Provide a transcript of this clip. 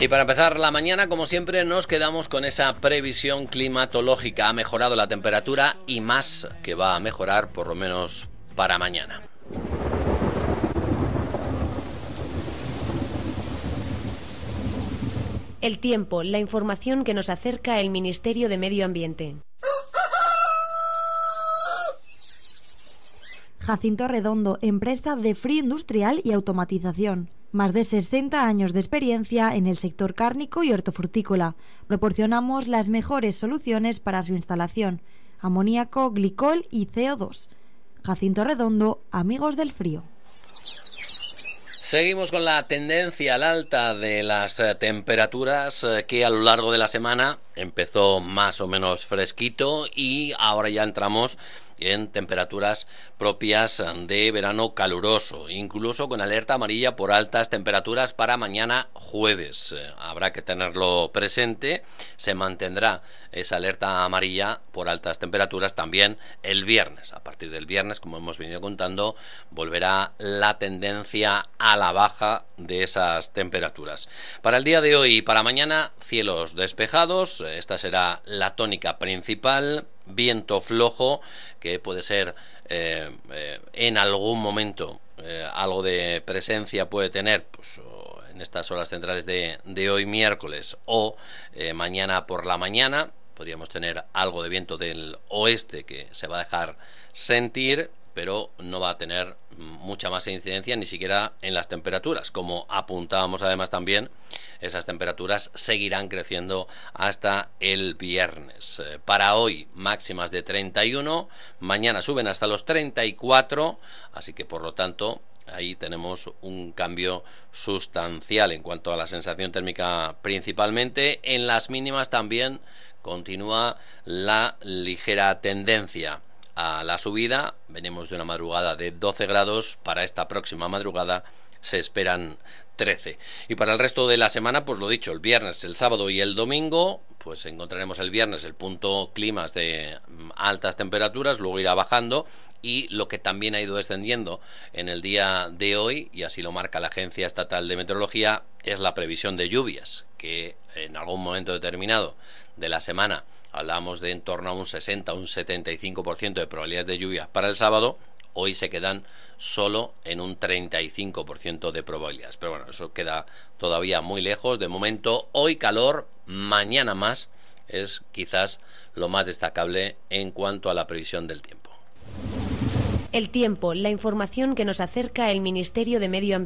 Y para empezar la mañana, como siempre, nos quedamos con esa previsión climatológica. Ha mejorado la temperatura y más que va a mejorar, por lo menos para mañana. El tiempo, la información que nos acerca el Ministerio de Medio Ambiente. Jacinto Redondo, empresa de frío industrial y automatización. Más de 60 años de experiencia en el sector cárnico y hortofrutícola. Proporcionamos las mejores soluciones para su instalación: amoníaco, glicol y CO2. Jacinto Redondo, amigos del frío. Seguimos con la tendencia al alta de las temperaturas que a lo largo de la semana empezó más o menos fresquito y ahora ya entramos en temperaturas propias de verano caluroso, incluso con alerta amarilla por altas temperaturas para mañana jueves. Habrá que tenerlo presente. Se mantendrá esa alerta amarilla por altas temperaturas también el viernes. A partir del viernes, como hemos venido contando, volverá la tendencia a la baja de esas temperaturas. Para el día de hoy y para mañana, cielos despejados. Esta será la tónica principal. Viento flojo, que puede ser en algún momento algo de presencia puede tener, pues, en estas horas centrales de hoy miércoles o mañana por la mañana. Podríamos tener algo de viento del oeste que se va a dejar sentir, pero no va a tener mucha más incidencia ni siquiera en las temperaturas. Como apuntábamos además también, esas temperaturas seguirán creciendo hasta el viernes. Para hoy máximas de 31, mañana suben hasta los 34, así que por lo tanto ahí tenemos un cambio sustancial en cuanto a la sensación térmica principalmente. En las mínimas también continúa la ligera tendencia a la subida. Venimos de una madrugada de 12 grados, para esta próxima madrugada se esperan 13. Y para el resto de la semana, pues lo dicho, el viernes, el sábado y el domingo, pues encontraremos el viernes el punto climas de altas temperaturas, luego irá bajando, y lo que también ha ido descendiendo en el día de hoy, y así lo marca la Agencia Estatal de Meteorología, es la previsión de lluvias, que en algún momento determinado de la semana hablábamos de en torno a un 60, un 75% de probabilidades de lluvia para el sábado. Hoy se quedan solo en un 35% de probabilidades. Pero bueno, eso queda todavía muy lejos. De momento, hoy calor, mañana más. Es quizás lo más destacable en cuanto a la previsión del tiempo. El tiempo, la información que nos acerca el Ministerio de Medio Ambiente.